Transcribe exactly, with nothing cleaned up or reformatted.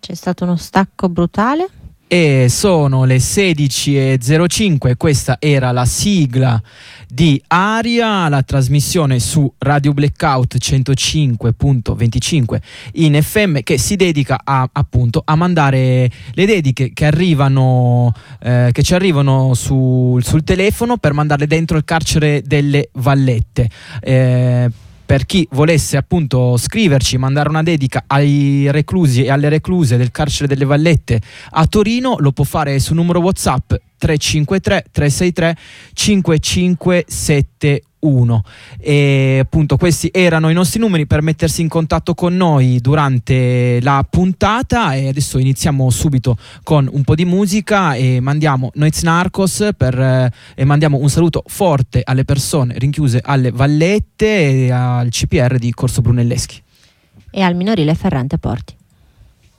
C'è stato uno stacco brutale. E sono le sedici e zero cinque, questa era la sigla di Aria, la trasmissione su Radio Blackout centocinque virgola venticinque in F M, che si dedica a, appunto a mandare le dediche che arrivano eh, che ci arrivano su, sul telefono, per mandarle dentro il carcere delle Vallette. Eh, Per chi volesse appunto scriverci, mandare una dedica ai reclusi e alle recluse del carcere delle Vallette a Torino, lo può fare su numero WhatsApp tre cinque tre tre sei tre cinque cinque sette uno. E appunto questi erano i nostri numeri per mettersi in contatto con noi durante la puntata, e adesso iniziamo subito con un po' di musica e mandiamo Noiz Narcos per, eh, e mandiamo un saluto forte alle persone rinchiuse alle Vallette e al C P R di Corso Brunelleschi e al minorile Ferrante Porti.